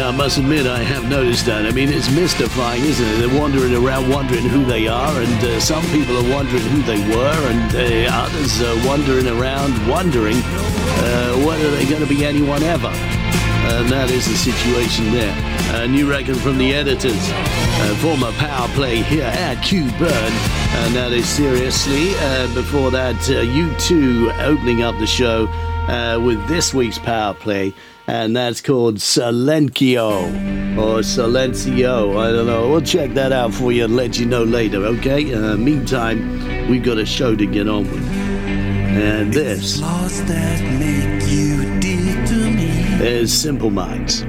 I must admit I have noticed that. I mean, it's mystifying, isn't it? They're wandering around wondering who they are, and some people are wondering who they were, and others are wandering around wondering whether they're going to be anyone ever. And that is the situation there. A new record from the Editors, former Power Play here at Q-Burn, and that is Seriously. Before that, U2 opening up the show with this week's Power Play, and that's called Silencio, or Silencio, I don't know. We'll check that out for you and let you know later, okay? Meantime, we've got a show to get on with. And this is Simple Minds.